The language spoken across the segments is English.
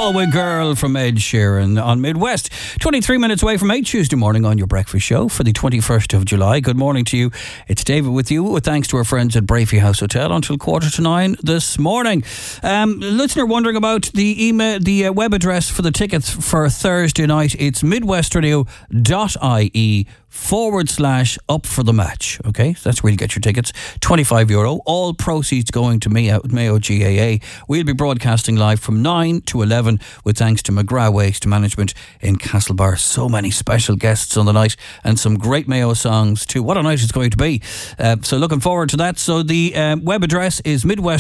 Galway Girl from Ed Sheeran on Midwest. 23 minutes away from 8 Tuesday morning on your breakfast show for the 21st of July. Good morning to you. It's David with you, with thanks to our friends at Brafey House Hotel until 8:45 this morning. Listener wondering about the email, the web address for the tickets for Thursday night. It's midwestradio.ie/up for the match. Okay, so that's where you get your tickets. €25. All proceeds going to Mayo GAA. We'll be broadcasting live from 9 to 11 with thanks to McGrath Waste Management in Castlebar. So many special guests on the night and some great Mayo songs too. What a night it's going to be. So looking forward to that. So the web address is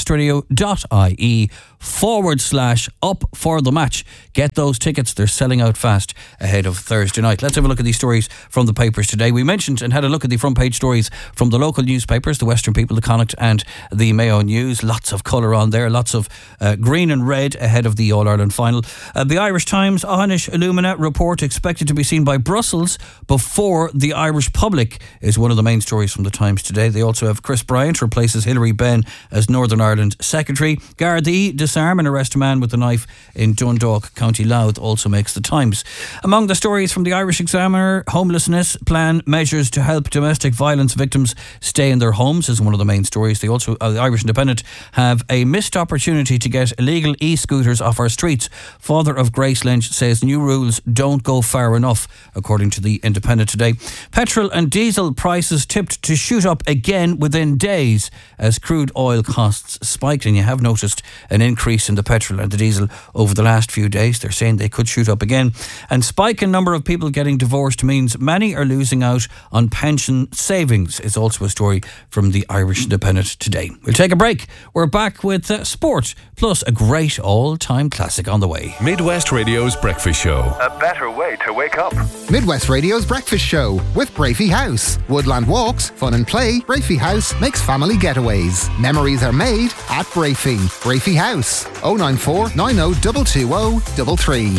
midwestradio.ie/up for the match. Get those tickets. They're selling out fast ahead of Thursday night. Let's have a look at these stories from the papers today. We mentioned and had a look at the front page stories from the local newspapers, the Western People, the Connacht and the Mayo News. Lots of colour on there, lots of green and red ahead of the All-Ireland final. The Irish Times, Ohainish Illumina report expected to be seen by Brussels before the Irish public is one of the main stories from the Times today. They also have Chris Bryant replaces Hilary Benn as Northern Ireland Secretary. Gardaí disarm and arrest a man with a knife in Dundalk, County Louth, also makes the Times. Among the stories from the Irish Examiner, homelessness plan measures to help domestic violence victims stay in their homes is one of the main stories. They also, the Irish Independent, have a missed opportunity to get illegal e-scooters off our streets. Father of Grace Lynch says new rules don't go far enough, according to the Independent today. Petrol and diesel prices tipped to shoot up again within days as crude oil costs spiked, and you have noticed an increase in the petrol and the diesel over the last few days. They're saying they could shoot up again. And spike in number of people getting divorced means many are losing out on pension savings. It's also a story from the Irish Independent today. We'll take a break. We're back with sport, plus a great all-time classic on the way. Midwest Radio's Breakfast Show. A better way to wake up. Midwest Radio's Breakfast Show with Brafey House. Woodland walks, fun and play. Brafey House makes family getaways. Memories are made at Brafey. Brafey House. 094 90 220 33.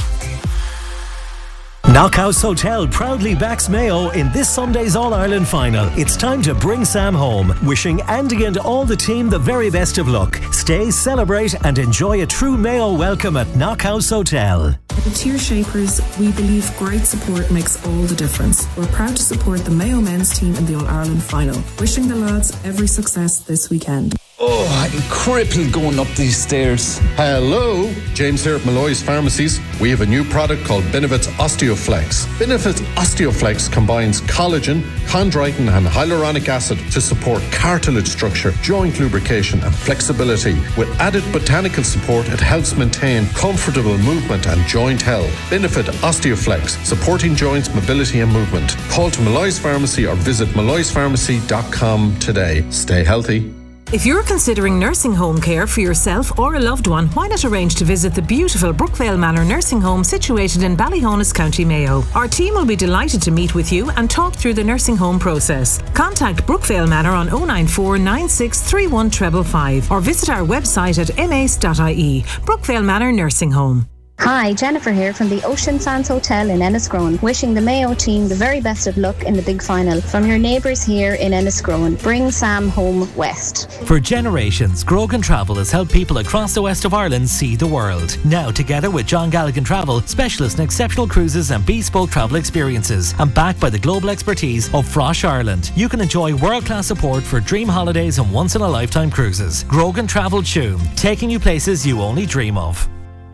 Knockhouse Hotel proudly backs Mayo in this Sunday's All-Ireland final. It's time to bring Sam home. Wishing Andy and all the team the very best of luck. Stay, celebrate and enjoy a true Mayo welcome at Knockhouse Hotel. At the Tear Shapers, we believe great support makes all the difference. We're proud to support the Mayo men's team in the All-Ireland final. Wishing the lads every success this weekend. Oh, I'm crippled going up these stairs. Hello, James here at Malloy's Pharmacies. We have a new product called Benefits Osteoflex. Benefits Osteoflex combines collagen, chondroitin and hyaluronic acid to support cartilage structure, joint lubrication and flexibility. With added botanical support, it helps maintain comfortable movement and joint health. Benefit Osteoflex, supporting joints, mobility and movement. Call to Malloy's Pharmacy or visit malloyspharmacy.com today. Stay healthy. If you're considering nursing home care for yourself or a loved one, why not arrange to visit the beautiful Brookvale Manor Nursing Home situated in Ballyhonus, County Mayo. Our team will be delighted to meet with you and talk through the nursing home process. Contact Brookvale Manor on 094 96 31 555 or visit our website at mace.ie. Brookvale Manor Nursing Home. Hi, Jennifer here from the Ocean Sands Hotel in Enniscrone, wishing the Mayo team the very best of luck in the big final. From your neighbours here in Enniscrone, bring Sam home west. For generations, Grogan Travel has helped people across the west of Ireland see the world. Now, together with John Galligan Travel, specialists in exceptional cruises and bespoke travel experiences, and backed by the global expertise of Frosh Ireland, you can enjoy world-class support for dream holidays and once-in-a-lifetime cruises. Grogan Travel Tuam, taking you places you only dream of.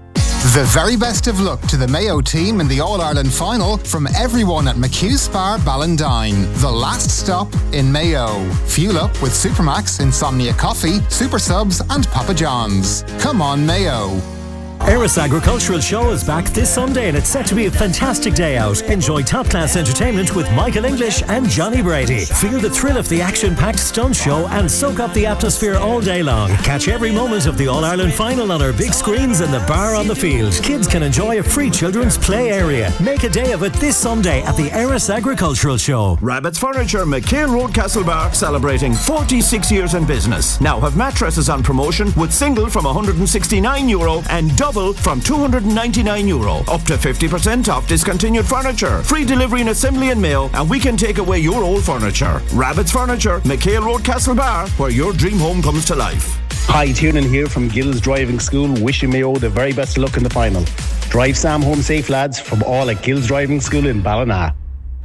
The very best of luck to the Mayo team in the All-Ireland final from everyone at McHugh Spa Ballindine, the last stop in Mayo. Fuel up with Supermax, Insomnia Coffee, Super Subs and Papa John's. Come on, Mayo. Eris Agricultural Show is back this Sunday and it's set to be a fantastic day out. Enjoy top-class entertainment with Michael English and Johnny Brady. Feel the thrill of the action-packed stunt show and soak up the atmosphere all day long. Catch every moment of the All-Ireland final on our big screens in the bar on the field. Kids can enjoy a free children's play area. Make a day of it this Sunday at the Eris Agricultural Show. Rabbit's Furniture, McHale Road, Castlebar, celebrating 46 years in business. Now have mattresses on promotion with single from €169 and double from €299. Up to 50% off discontinued furniture. Free delivery and assembly in Mayo, and we can take away your old furniture. Rabbit's Furniture, McHale Road, Castlebar, where your dream home comes to life. Hi, Tiernan here from Gills Driving School, wishing Mayo the very best of luck in the final. Drive Sam home safe, lads, from all at Gills Driving School in Ballina.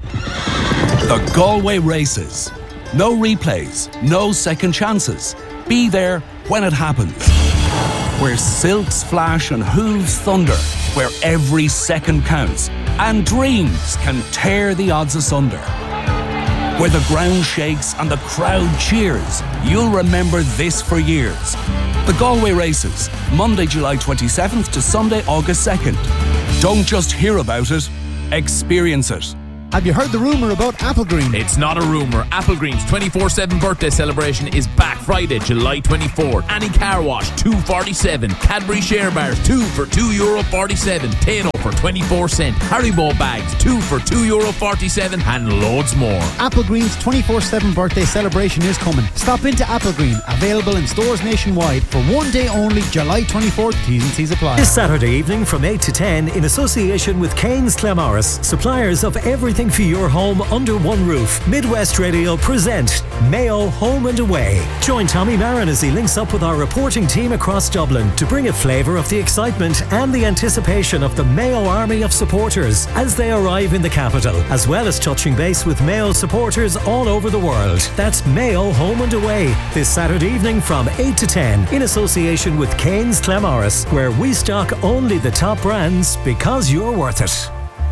The Galway Races. No replays, no second chances. Be there when it happens. Where silks flash and hooves thunder, where every second counts and dreams can tear the odds asunder. Where the ground shakes and the crowd cheers, you'll remember this for years. The Galway Races, Monday, July 27th to Sunday, August 2nd. Don't just hear about it, experience it. Have you heard the rumour about Applegreen? It's not a rumour. Applegreen's 24/7 birthday celebration is back Friday, July 24. Annie Car Wash, $2.47. Cadbury Share Bars, 2 for €2.47. Tano for 24 cents. Haribo bags, 2 for €2.47. And loads more. Applegreen's 24/7 birthday celebration is coming. Stop into Applegreen, available in stores nationwide for one day only, July 24th. T's and C's apply. This Saturday evening from 8 to 10 in association with Keynes Clamorris, suppliers of everything for your home under one roof. Midwest Radio present Mayo Home and Away. Join Tommy Marin as he links up with our reporting team across Dublin to bring a flavour of the excitement and the anticipation of the Mayo army of supporters as they arrive in the capital, as well as touching base with Mayo supporters all over the world. That's Mayo Home and Away this Saturday evening from 8 to 10 in association with Keynes Clamorris, where we stock only the top brands because you're worth it.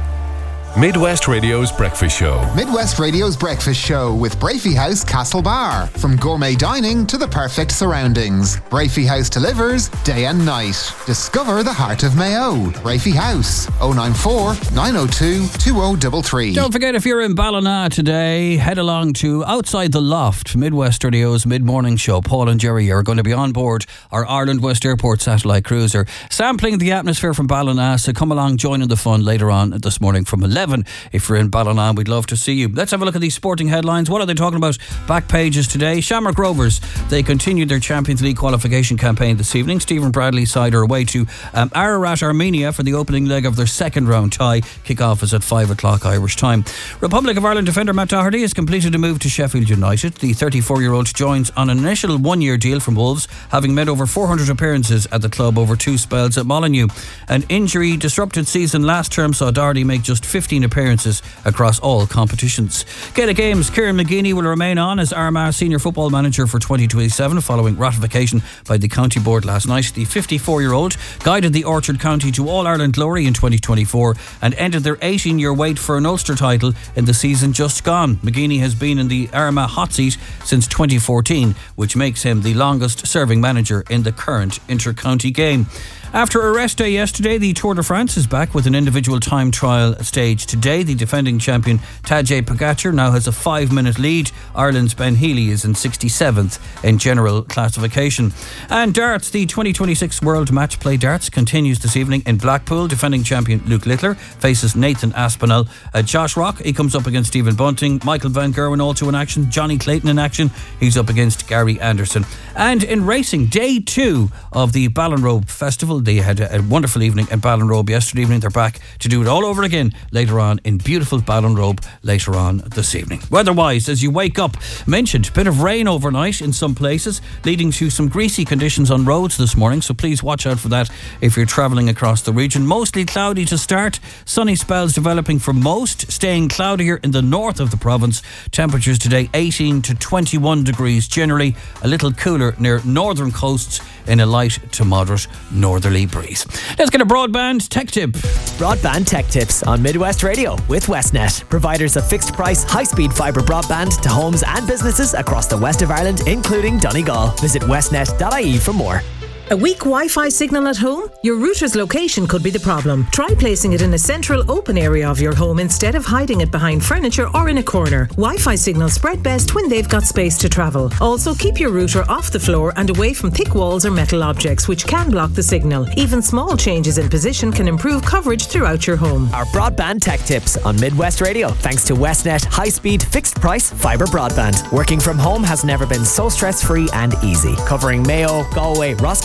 Midwest Radio's Breakfast Show. Midwest Radio's Breakfast Show with Brafey House Castle Bar. From gourmet dining to the perfect surroundings, Brafey House delivers day and night. Discover the heart of Mayo. Brafey House, 094 902 2033. Don't forget, if you're in Ballina today, head along to Outside the Loft, Midwest Radio's mid-morning show. Paul and Jerry are going to be on board our Ireland West Airport satellite cruiser, sampling the atmosphere from Ballina. So come along, join in the fun later on this morning from 11. If you're in Ballina, we'd love to see you. Let's have a look at these sporting headlines. What are they talking about? Back pages today. Shamrock Rovers, they continued their Champions League qualification campaign this evening. Stephen Bradley's side are away to Ararat, Armenia for the opening leg of their second round tie. Kick-off is at 5 o'clock Irish time. Republic of Ireland defender Matt Doherty has completed a move to Sheffield United. The 34-year-old joins on an initial one-year deal from Wolves, having made over 400 appearances at the club over 2 spells at Molineux. An injury-disrupted season last term saw Doherty make just 15 appearances across all competitions. Gaelic Games, Kieran McGeaney will remain on as Armagh senior football manager for 2027 following ratification by the county board last night. The 54-year-old guided the Orchard County to All-Ireland glory in 2024 and ended their 18-year wait for an Ulster title in the season just gone. McGeaney has been in the Armagh hot seat since 2014, which makes him the longest serving manager in the current inter-county game. After a rest day yesterday, the Tour de France is back with an individual time trial stage today. The defending champion Tadej Pogacar now has a 5-minute lead. Ireland's Ben Healy is in 67th in general classification. And darts, the 2026 World Match Play Darts continues this evening in Blackpool. Defending champion Luke Littler faces Nathan Aspinall. Josh Rock, he comes up against Stephen Bunting. Michael Van Gerwen also in action. Johnny Clayton in action. He's up against Gary Anderson. And in racing, day 2 of the Ballinrobe Festival. They had a wonderful evening in Ballinrobe yesterday evening. They're back to do it all over again later on in beautiful Ballinrobe later on this evening. Weather-wise, as you wake up, mentioned, bit of rain overnight in some places, leading to some greasy conditions on roads this morning, so please watch out for that if you're travelling across the region. Mostly cloudy to start, sunny spells developing for most, staying cloudier in the north of the province. Temperatures today 18 to 21 degrees generally, a little cooler near northern coasts in a light to moderate northerly breeze. Let's get a broadband tech tip. Broadband tech tips on Midwest Radio with Westnet, providers of fixed price, high-speed fibre broadband to homes and businesses across the west of Ireland, including Donegal. Visit westnet.ie for more. A weak Wi-Fi signal at home? Your router's location could be the problem. Try placing it in a central open area of your home instead of hiding it behind furniture or in a corner. Wi-Fi signals spread best when they've got space to travel. Also, keep your router off the floor and away from thick walls or metal objects, which can block the signal. Even small changes in position can improve coverage throughout your home. Our broadband tech tips on Midwest Radio, thanks to Westnet high-speed, fixed-price fibre broadband. Working from home has never been so stress-free and easy. Covering Mayo, Galway, Roscommon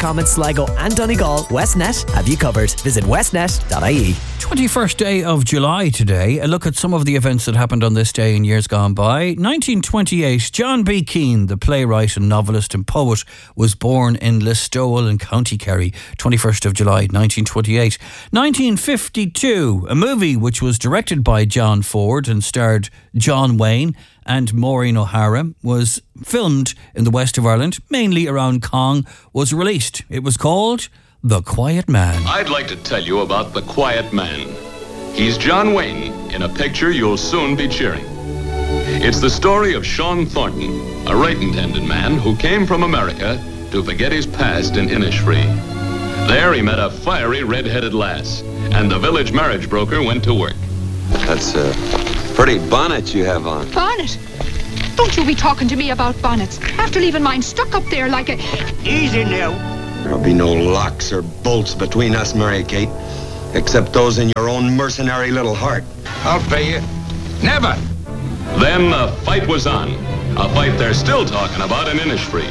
Roscommon, Sligo and Donegal, Westnet have you covered. Visit westnet.ie. 21st day of July today. A look at some of the events that happened on this day in years gone by. 1928, John B. Keane, the playwright and novelist and poet, was born in Listowel in County Kerry. 21st of July 1928. 1952, a movie which was directed by John Ford and starred John Wayne and Maureen O'Hara, was filmed in the west of Ireland, mainly around Cong, was released. It was called The Quiet Man. I'd like to tell you about The Quiet Man. He's John Wayne in a picture you'll soon be cheering. It's the story of Sean Thornton, a right-intended man who came from America to forget his past in Innisfree. There he met a fiery red-headed lass, and the village marriage broker went to work. That's a pretty bonnet you have on. Bonnet? Don't you be talking to me about bonnets after leaving mine stuck up there like a... Easy now. There'll be no locks or bolts between us, Mary Kate, except those in your own mercenary little heart. I'll pay you. Never! Then the fight was on. A fight they're still talking about in Innisfree.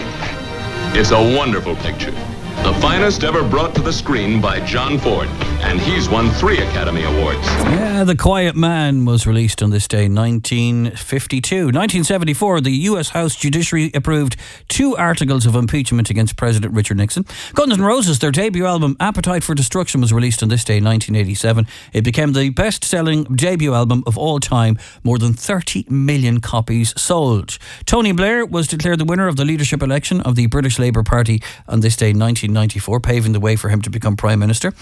It's a wonderful picture. The finest ever brought to the screen by John Ford, and he's won 3 Academy Awards. Yeah, The Quiet Man was released on this day, 1952. 1974, the US House Judiciary approved 2 articles of impeachment against President Richard Nixon. Guns N' Roses, their debut album, Appetite for Destruction, was released on this day, 1987. It became the best-selling debut album of all time, more than 30 million copies sold. Tony Blair was declared the winner of the leadership election of the British Labour Party on this day, 1994, paving the way for him to become Prime Minister.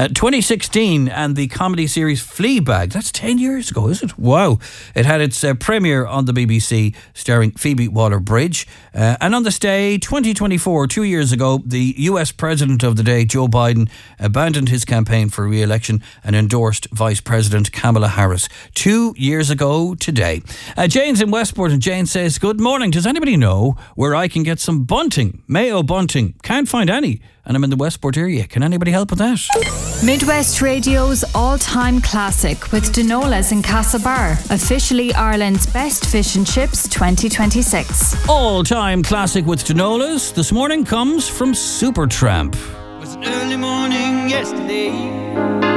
2016, and the comedy series Fleabag, that's 10 years ago, is it? Wow. It had its premiere on the BBC, starring Phoebe Waller-Bridge. And on this day, 2024, 2 years ago, the US President of the day, Joe Biden, abandoned his campaign for re-election and endorsed Vice President Kamala Harris. 2 years ago today. Jane's in Westport, and Jane says, good morning. Does anybody know where I can get some bunting? Mayo bunting. Can't find any. And I'm in the Westport area. Can anybody help with that? Midwest Radio's all-time classic with Dinolas in Castlebar, officially Ireland's best fish and chips 2026. All-time classic with Dinolas this morning comes from Supertramp. It was an early morning yesterday.